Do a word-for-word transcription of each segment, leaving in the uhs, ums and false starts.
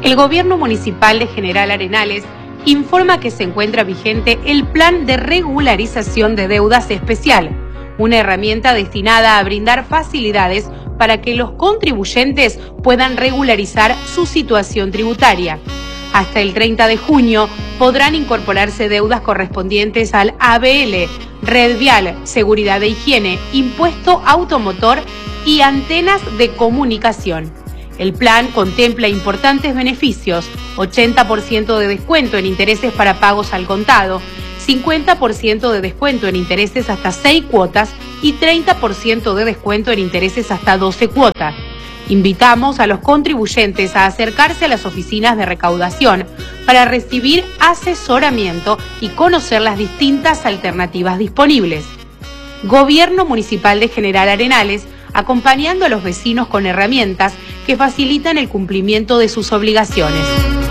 El Gobierno Municipal de General Arenales informa que se encuentra vigente el Plan de Regularización de Deudas Especial, una herramienta destinada a brindar facilidades para que los contribuyentes puedan regularizar su situación tributaria. Hasta el treinta de junio podrán incorporarse deudas correspondientes al A B L, Red Vial, Seguridad de Higiene, Impuesto Automotor y Antenas de Comunicación. El plan contempla importantes beneficios: ochenta por ciento de descuento en intereses para pagos al contado, cincuenta por ciento de descuento en intereses hasta seis cuotas y treinta por ciento de descuento en intereses hasta doce cuotas. Invitamos a los contribuyentes a acercarse a las oficinas de recaudación para recibir asesoramiento y conocer las distintas alternativas disponibles. Gobierno Municipal de General Arenales, acompañando a los vecinos con herramientas que facilitan el cumplimiento de sus obligaciones.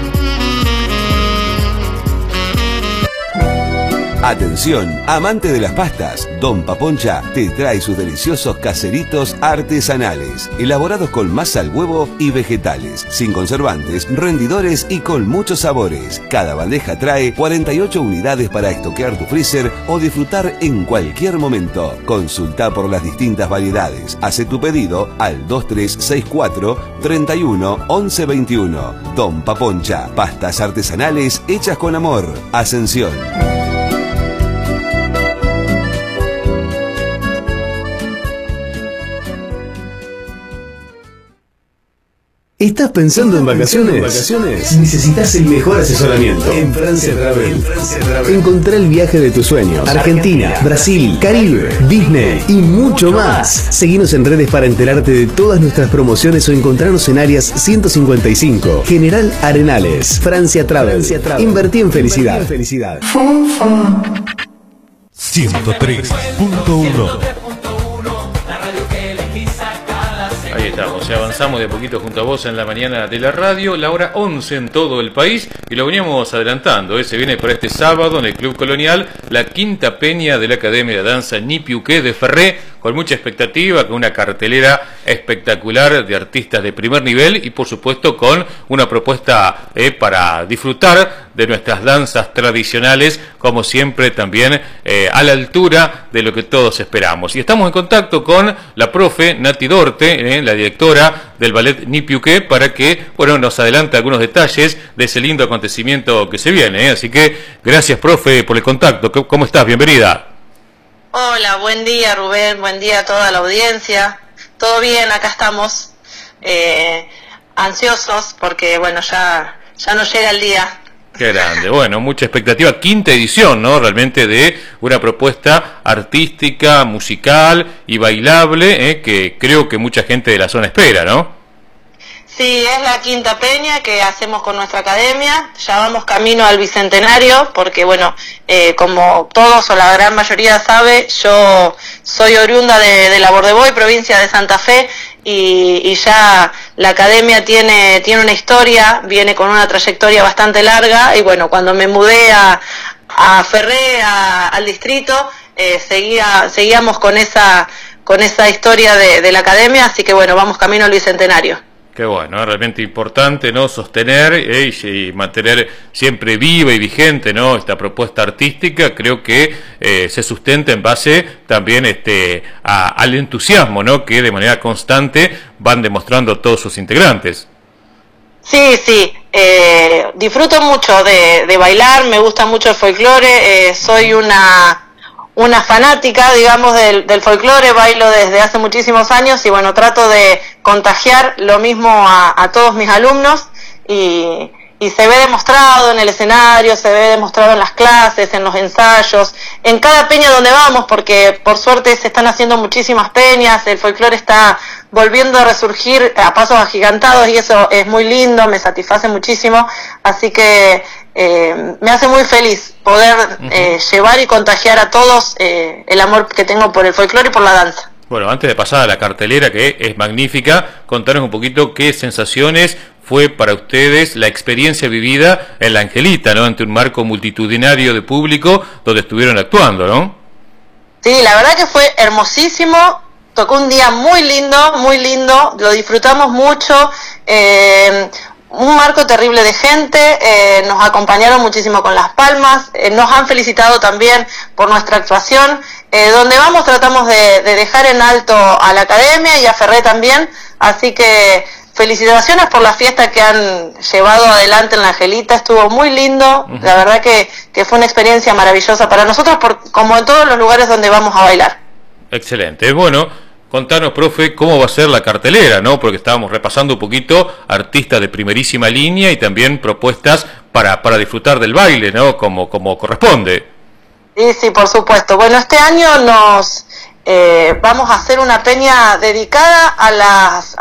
Atención, amante de las pastas, Don Paponcha te trae sus deliciosos caseritos artesanales, elaborados con masa al huevo y vegetales, sin conservantes, rendidores y con muchos sabores. Cada bandeja trae cuarenta y ocho unidades para estoquear tu freezer o disfrutar en cualquier momento. Consulta por las distintas variedades. Hace tu pedido al dos tres seis cuatro, treinta y uno, once veintiuno. Don Paponcha, pastas artesanales hechas con amor. Ascensión. ¿Estás pensando en vacaciones? vacaciones? Necesitas el mejor asesoramiento. En Francia Travel. En Francia Travel. Encontrá el viaje de tus sueños. Argentina, Argentina Brasil, Caribe, Disney y mucho, mucho más. Seguinos en redes para enterarte de todas nuestras promociones o encontrarnos en áreas ciento cincuenta y cinco. General Arenales. Francia Travel. Francia Travel. Invertí en felicidad. Invertí en felicidad. ciento tres punto uno. Ahí estamos, ya avanzamos de a poquito junto a vos en la mañana de la radio, la hora once en todo el país, y lo veníamos adelantando, ¿eh? Se viene para este sábado en el Club Colonial la quinta peña de la Academia de Danza Nipiuqué de Ferré, con mucha expectativa, con una cartelera espectacular de artistas de primer nivel y por supuesto con una propuesta eh, para disfrutar de nuestras danzas tradicionales, como siempre también eh, a la altura de lo que todos esperamos. Y estamos en contacto con la profe Nati Dorte, eh, la directora del Ballet Nipiuqué, para que bueno, nos adelante algunos detalles de ese lindo acontecimiento que se viene. Eh. Así que gracias, profe, por el contacto. ¿Cómo estás? Bienvenida. Hola, buen día, Rubén, buen día a toda la audiencia. Todo bien, acá estamos eh, ansiosos porque bueno, ya, ya nos llega el día. Qué grande, bueno, mucha expectativa, quinta edición, ¿no? Realmente de una propuesta artística, musical y bailable, ¿eh? Que creo que mucha gente de la zona espera, ¿no? Sí, es la quinta peña que hacemos con nuestra academia, ya vamos camino al bicentenario, porque bueno, eh, como todos o la gran mayoría sabe, yo soy oriunda de, de la Bordeboy, provincia de Santa Fe, y, y ya la academia tiene, tiene una historia, viene con una trayectoria bastante larga, y bueno, cuando me mudé a, a Ferré, a, al distrito, eh, seguía, seguíamos con esa, con esa historia de, de la academia, así que bueno, vamos camino al bicentenario. Qué bueno, realmente importante, ¿no? Sostener eh, y mantener siempre viva y vigente, ¿no? Esta propuesta artística, creo que eh, se sustenta en base también este a, al entusiasmo, ¿no? Que de manera constante van demostrando todos sus integrantes. Sí, sí, eh, disfruto mucho de, de bailar, me gusta mucho el folclore, eh, soy una... una fanática, digamos, del, del folclore, bailo desde hace muchísimos años y bueno, trato de contagiar lo mismo a, a todos mis alumnos y, y se ve demostrado en el escenario, se ve demostrado en las clases, en los ensayos, en cada peña donde vamos, porque por suerte se están haciendo muchísimas peñas, el folclore está volviendo a resurgir a pasos agigantados y eso es muy lindo, me satisface muchísimo, así que eh, me hace muy feliz poder eh, llevar y contagiar a todos eh, el amor que tengo por el folclore y por la danza. Bueno, antes de pasar a la cartelera, que es magnífica, contanos un poquito qué sensaciones fue para ustedes la experiencia vivida en La Angelita, ¿no? Ante un marco multitudinario de público donde estuvieron actuando, ¿no? Sí, la verdad que fue hermosísimo, tocó un día muy lindo, muy lindo, lo disfrutamos mucho, eh, un marco terrible de gente, eh, nos acompañaron muchísimo con las palmas, eh, nos han felicitado también por nuestra actuación, eh, donde vamos tratamos de, de dejar en alto a la academia y a Ferré también, así que felicitaciones por la fiesta que han llevado adelante en la Angelita, estuvo muy lindo, uh-huh. La verdad que, que fue una experiencia maravillosa para nosotros, por, como en todos los lugares donde vamos a bailar. Excelente, bueno, contanos, profe, cómo va a ser la cartelera, ¿no? Porque estábamos repasando un poquito artistas de primerísima línea y también propuestas para, para disfrutar del baile, ¿no? Como, como corresponde. Sí, sí, por supuesto. Bueno, este año nos... Eh, vamos a hacer una peña dedicada a las